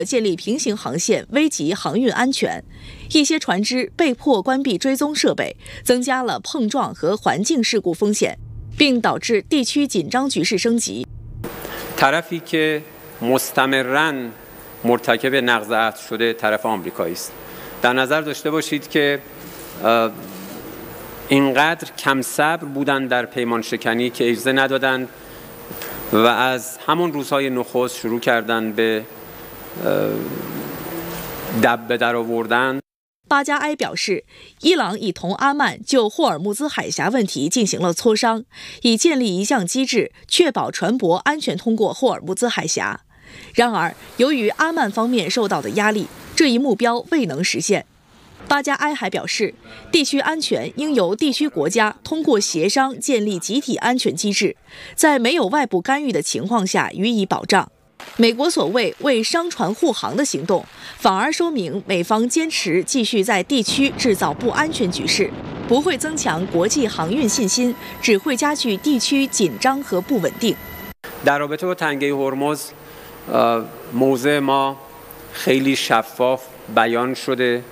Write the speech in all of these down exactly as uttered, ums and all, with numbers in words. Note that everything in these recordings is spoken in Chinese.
建立平行航线，危及航运安全。一些船只被迫关闭追踪设备，增加了碰撞和环境事故风险，并导致地区紧张局势升级。 طرفی که مستمراً مرتکب نقض عهد شده طرف آمریکایی است. در نظر داشته باشید که اینقدر کم صبر بودند در پیمان شکنی که اجازه ندادند و از همون روزهای نخست شروع کردند به دب به در آوردن。 巴加埃表示，伊朗已同阿曼就霍尔木兹海峡问题进行了磋商，以建立一项机制，确保船舶安全通过霍尔木兹海峡。然而，由于阿曼方面受到的压力，这一目标未能实现。巴加埃还表示，地区安全应由地区国家通过协商建立集体安全机制，在没有外部干预的情况下予以保障。美国所谓为商船护航的行动，反而说明美方坚持继续在地区制造不安全局势，不会增强国际航运信心，只会加剧地区紧张和不稳定。 در رابطه با تنگه هرمز موضع ما خیلی شفاف بیان شده.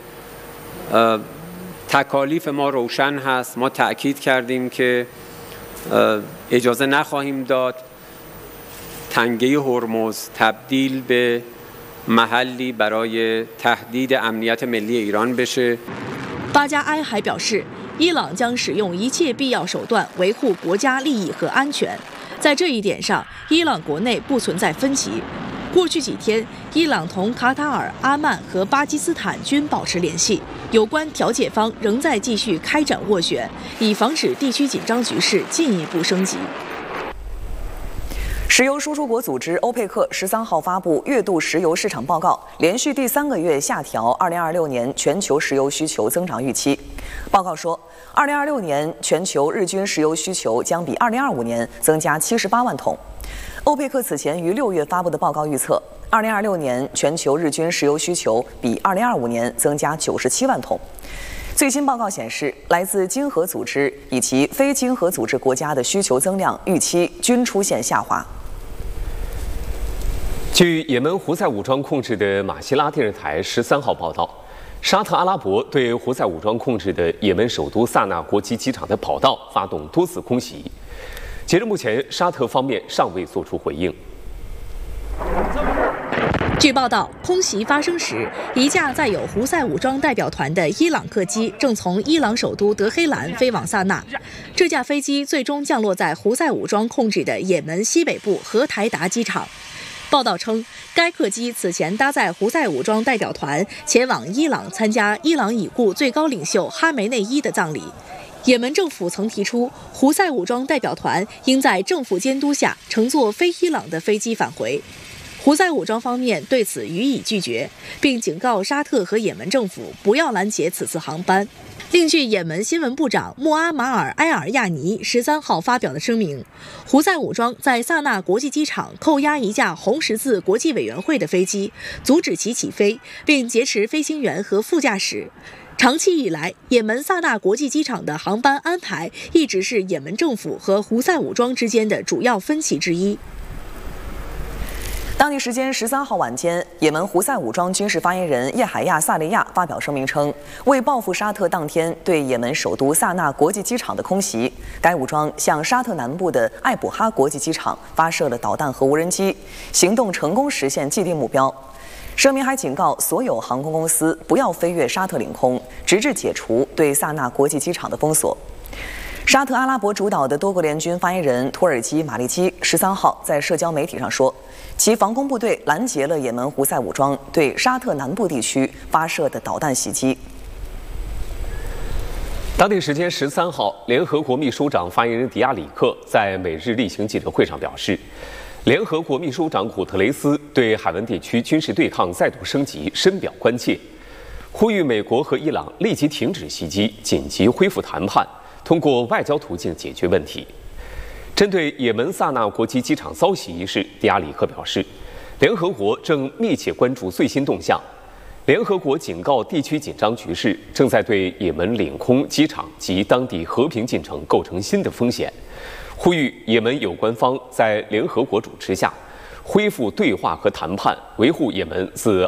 تکالیف ما روشن هست. ما تأکید کردیم که اجازه نخواهیم داد تنگه هرمز تبدیل به محلی برای تهدید امنیت ملی ایران بشه. 巴加埃还表示，伊朗将使用一切必要手段维护国家利益和安全。在这一点上，伊朗国内不存在分歧。过去几天，伊朗同卡塔尔、阿曼和巴基斯坦均保持联系，有关调解方仍在继续开展斡旋，以防止地区紧张局势进一步升级。 石油输出国组织欧佩克十三号发布月度石油市场报告，连续第三个月下调二零二六年全球石油需求增长预期。报告说，二零二六年全球日均石油需求将比二零二五年增加七十八万桶。欧佩克此前于六月发布的报告预测，二零二六年全球日均石油需求比二零二五年增加九十七万桶。最新报告显示，来自经合组织以及非经合组织国家的需求增量预期均出现下滑。 据也门胡塞武装控制的马希拉电视台十三号报道，沙特阿拉伯对胡塞武装控制的也门首都萨那国际机场的跑道发动多次空袭。截至目前，沙特方面尚未作出回应。 据报道，空袭发生时，一架载有胡塞武装代表团的伊朗客机正从伊朗首都德黑兰飞往萨那。这架飞机最终降落在胡塞武装控制的也门西北部荷台达机场。报道称，该客机此前搭载胡塞武装代表团前往伊朗参加伊朗已故最高领袖哈梅内伊的葬礼。也门政府曾提出，胡塞武装代表团应在政府监督下乘坐非伊朗的飞机返回。胡塞武装方面对此予以拒绝，并警告沙特和也门政府不要拦截此次航班。另据也门新闻部长穆阿马尔埃尔亚尼十三号发表的声明，胡塞武装在萨那国际机场扣押一架红十字国际委员会的飞机，阻止其起飞，并劫持飞行员和副驾驶。长期以来，也门萨那国际机场的航班安排一直是也门政府和胡塞武装之间的主要分歧之一。 当地时间十三号晚间，也门胡塞武装军事发言人叶海亚·萨利亚发表声明称，为报复沙特当天对也门首都萨那国际机场的空袭，该武装向沙特南部的艾卜哈国际机场发射了导弹和无人机，行动成功实现既定目标。声明还警告所有航空公司不要飞越沙特领空，直至解除对萨那国际机场的封锁。沙特阿拉伯主导的多国联军发言人土耳其马利基十三号在社交媒体上说，其防空部队拦截了也门胡塞武装对沙特南部地区发射的导弹袭击。 当地时间十三号，联合国秘书长发言人迪亚里克在每日例行记者会上表示，联合国秘书长古特雷斯对海湾地区军事对抗再度升级深表关切，呼吁美国和伊朗立即停止袭击，紧急恢复谈判，通过外交途径解决问题。针对也门萨那国际机场遭袭一事，迪亚里克表示，联合国正密切关注最新动向。联合国警告，地区紧张局势正在对也门领空、机场及当地和平进程构成新的风险，呼吁也门有关方在联合国主持下， 恢复对话和谈判，维护也门自